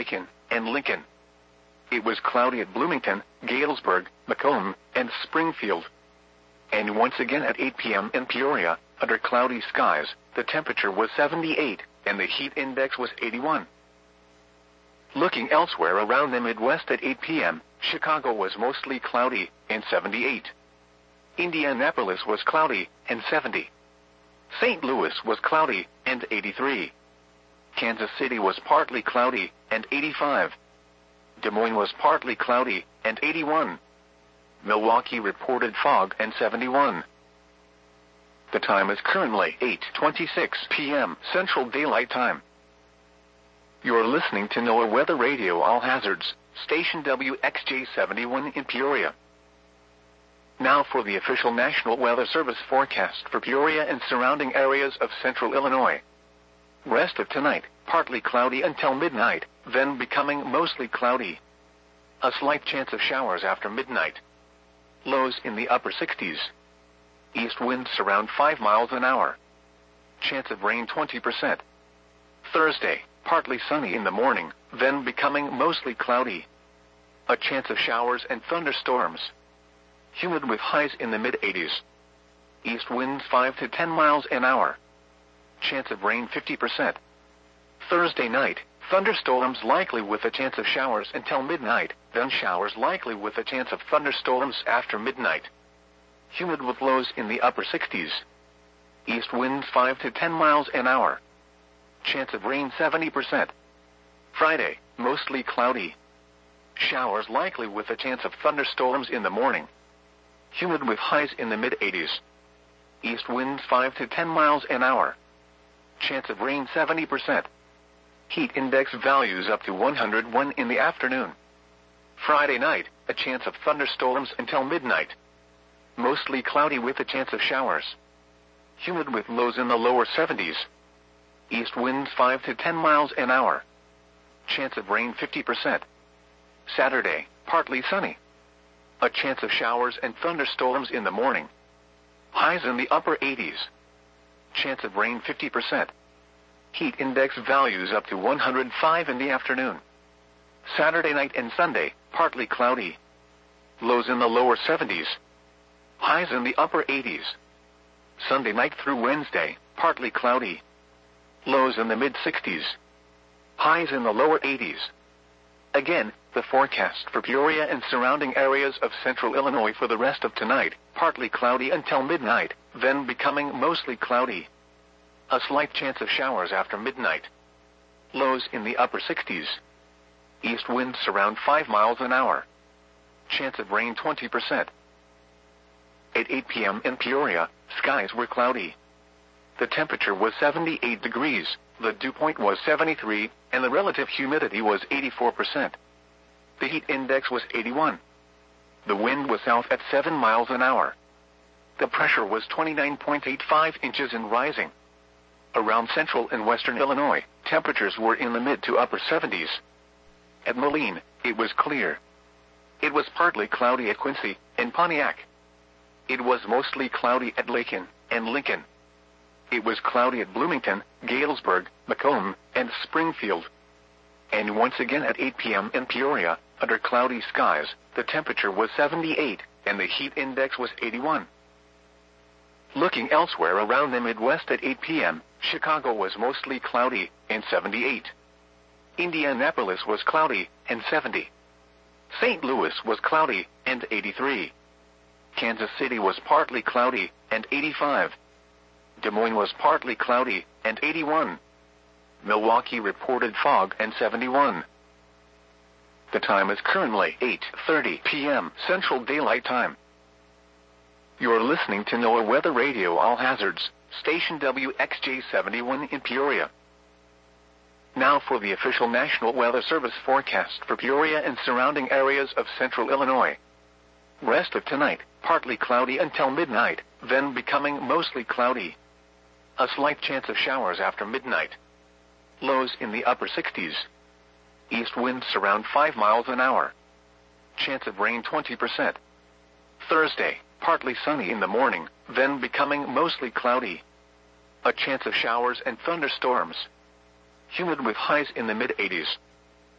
Lakin and Lincoln. It was cloudy at Bloomington, Galesburg, Macomb, and Springfield. And once again at 8 p.m. in Peoria, under cloudy skies, the temperature was 78, and the heat index was 81. Looking elsewhere around the Midwest at 8 p.m., Chicago was mostly cloudy, and 78. Indianapolis was cloudy, and 70. St. Louis was cloudy, and 83. Kansas City was partly cloudy, and 85. Des Moines was partly cloudy, and 81. Milwaukee reported fog, and 71. The time is currently 8:26 p.m. Central Daylight Time. You're listening to NOAA Weather Radio All Hazards, station WXJ71 in Peoria. Now for the official National Weather Service forecast for Peoria and surrounding areas of central Illinois. Rest of tonight, partly cloudy until midnight, then becoming mostly cloudy. A slight chance of showers after midnight. Lows in the upper 60s. East winds around 5 miles an hour. Chance of rain 20%. Thursday, partly sunny in the morning, then becoming mostly cloudy. A chance of showers and thunderstorms. Humid with highs in the mid-80s. East winds 5 to 10 miles an hour. Chance of rain 50%. Thursday night, thunderstorms likely with a chance of showers until midnight, then showers likely with a chance of thunderstorms after midnight. Humid with lows in the upper 60s. East winds 5 to 10 miles an hour. Chance of rain 70%. Friday, mostly cloudy. Showers likely with a chance of thunderstorms in the morning. Humid with highs in the mid-80s. East winds 5 to 10 miles an hour. Chance of rain 70%. Heat index values up to 101 in the afternoon. Friday night, a chance of thunderstorms until midnight. Mostly cloudy with a chance of showers. Humid with lows in the lower 70s. East winds 5 to 10 miles an hour. Chance of rain 50%. Saturday, partly sunny. A chance of showers and thunderstorms in the morning. Highs in the upper 80s. Chance of rain 50%. Heat index values up to 105 in the afternoon. Saturday night and Sunday, partly cloudy. Lows in the lower 70s. Highs in the upper 80s. Sunday night through Wednesday, partly cloudy. Lows in the mid-60s. Highs in the lower 80s. Again, the forecast for Peoria and surrounding areas of central Illinois for the rest of tonight, partly cloudy until midnight, then becoming mostly cloudy. A slight chance of showers after midnight. Lows in the upper 60s. East winds around 5 miles an hour. Chance of rain 20%. At 8 p.m. in Peoria, skies were cloudy. The temperature was 78 degrees, the dew point was 73, and the relative humidity was 84%. The heat index was 81. The wind was south at 7 miles an hour. The pressure was 29.85 inches and rising. Around central and western Illinois, temperatures were in the mid to upper 70s. At Moline, it was clear. It was partly cloudy at Quincy and Pontiac. It was mostly cloudy at Lakin and Lincoln. It was cloudy at Bloomington, Galesburg, Macomb, and Springfield. And once again at 8 p.m. in Peoria, under cloudy skies, the temperature was 78, and the heat index was 81. Looking elsewhere around the Midwest at 8 p.m., Chicago was mostly cloudy, and 78. Indianapolis was cloudy, and 70. St. Louis was cloudy, and 83. Kansas City was partly cloudy, and 85. Des Moines was partly cloudy, and 81. Milwaukee reported fog, and 71. The time is currently 8:30 p.m. Central Daylight Time. You're listening to NOAA Weather Radio All Hazards, station WXJ71 in Peoria. Now for the official National Weather Service forecast for Peoria and surrounding areas of central Illinois. Rest of tonight, partly cloudy until midnight, then becoming mostly cloudy. A slight chance of showers after midnight. Lows in the upper 60s. East winds around 5 miles an hour. Chance of rain 20%. Thursday, partly sunny in the morning, then becoming mostly cloudy. A chance of showers and thunderstorms. Humid with highs in the mid-80s.